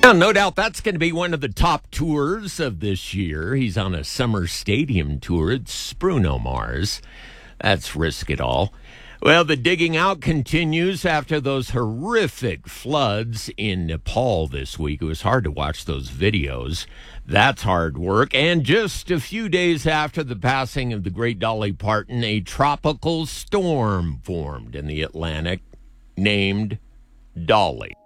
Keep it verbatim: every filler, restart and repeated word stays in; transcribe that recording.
Now, no doubt that's going to be one of the top tours of this year. He's on a summer stadium tour. It's Bruno Mars. That's Risk It All. Well, the digging out continues after those horrific floods in Nepal this week. It was hard to watch those videos. That's hard work. And just a few days after the passing of the great Dolly Parton, a tropical storm formed in the Atlantic named Dolly.